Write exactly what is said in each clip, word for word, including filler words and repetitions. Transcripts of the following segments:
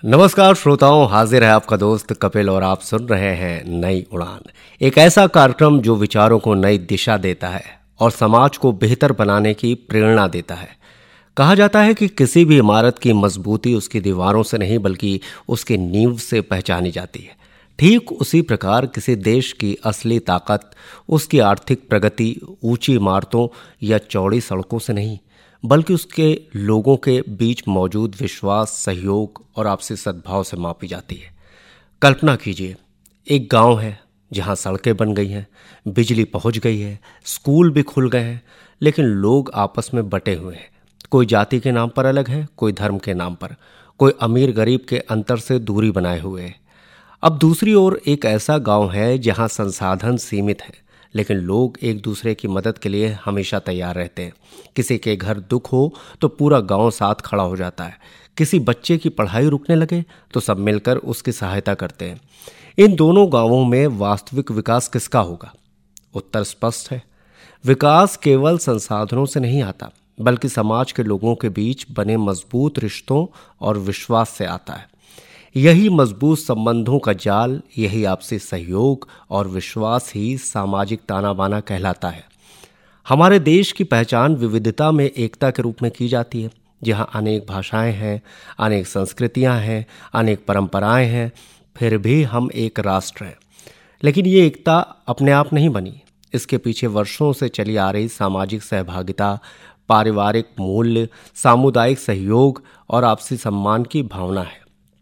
नमस्कार श्रोताओं, हाजिर है आपका दोस्त कपिल और आप सुन रहे हैं नई उड़ान, एक ऐसा कार्यक्रम जो विचारों को नई दिशा देता है और समाज को बेहतर बनाने की प्रेरणा देता है। कहा जाता है कि किसी भी इमारत की मजबूती उसकी दीवारों से नहीं बल्कि उसकी नींव से पहचानी जाती है। ठीक उसी प्रकार किसी देश की असली ताकत उसकी आर्थिक प्रगति ऊंची इमारतों या चौड़ी सड़कों से नहीं बल्कि उसके लोगों के बीच मौजूद विश्वास, सहयोग और आपसी सद्भाव से मापी जाती है। कल्पना कीजिए, एक गांव है जहां सड़कें बन गई हैं, बिजली पहुंच गई है, स्कूल भी खुल गए हैं, लेकिन लोग आपस में बटे हुए हैं। कोई जाति के नाम पर अलग है, कोई धर्म के नाम पर, कोई अमीर गरीब के अंतर से दूरी बनाए हुए है। अब दूसरी ओर एक ऐसा गांव है जहां संसाधन सीमित है, लेकिन लोग एक दूसरे की मदद के लिए हमेशा तैयार रहते हैं। किसी के घर दुख हो तो पूरा गांव साथ खड़ा हो जाता है। किसी बच्चे की पढ़ाई रुकने लगे तो सब मिलकर उसकी सहायता करते हैं। इन दोनों गांवों में वास्तविक विकास किसका होगा? उत्तर स्पष्ट है। विकास केवल संसाधनों से नहीं आता बल्कि समाज के लोगों के बीच बने मजबूत रिश्तों और विश्वास से आता है। यही मजबूत संबंधों का जाल, यही आपसी सहयोग और विश्वास ही सामाजिक ताना बाना कहलाता है। हमारे देश की पहचान विविधता में एकता के रूप में की जाती है। जहाँ अनेक भाषाएं हैं, अनेक संस्कृतियां हैं, अनेक परंपराएं हैं, फिर भी हम एक राष्ट्र हैं। लेकिन ये एकता अपने आप नहीं बनी। इसके पीछे वर्षों से चली आ रही सामाजिक सहभागिता, पारिवारिक मूल्य, सामुदायिक सहयोग और आपसी सम्मान की भावना है।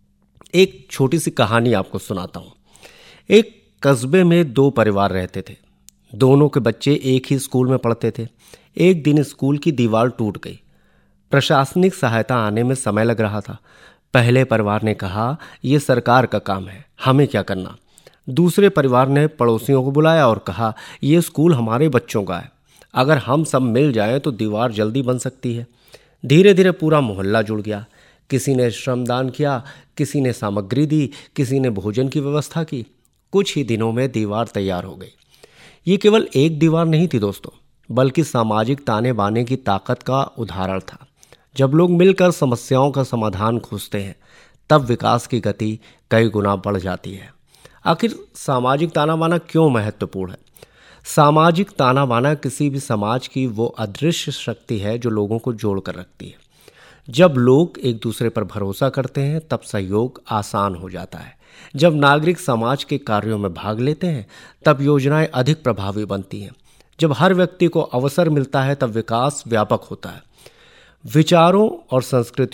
एक छोटी सी कहानी आपको सुनाता हूँ। एक कस्बे में दो परिवार रहते थे। दोनों के बच्चे एक ही स्कूल में पढ़ते थे। एक दिन स्कूल की दीवार टूट गई। प्रशासनिक सहायता आने में समय लग रहा था। पहले परिवार ने कहा, यह सरकार का काम है, हमें क्या करना। दूसरे परिवार ने पड़ोसियों को बुलाया और कहा, यह स्कूल हमारे बच्चों का है, अगर हम सब मिल जाएं तो दीवार जल्दी बन सकती है। धीरे धीरे पूरा मोहल्ला जुड़ गया। किसी ने श्रमदान किया, किसी ने सामग्री दी, किसी ने भोजन की व्यवस्था की। कुछ ही दिनों में दीवार तैयार हो गई। ये केवल एक दीवार नहीं थी दोस्तों, बल्कि सामाजिक ताने बाने की ताकत का उदाहरण था। जब लोग मिलकर समस्याओं का समाधान खोजते हैं तब विकास की गति कई गुना बढ़ जाती है। आखिर सामाजिक ताना बाना क्यों महत्वपूर्ण है? सामाजिक ताना बाना किसी भी समाज की वो अदृश्य शक्ति है जो लोगों को जोड़ कर रखती है। जब लोग एक दूसरे पर भरोसा करते हैं तब सहयोग आसान हो जाता है। जब नागरिक समाज के कार्यों में भाग लेते हैं तब योजनाएं अधिक प्रभावी बनती हैं। जब हर व्यक्ति को अवसर मिलता है तब विकास व्यापक होता है। विचारों और संस्कृति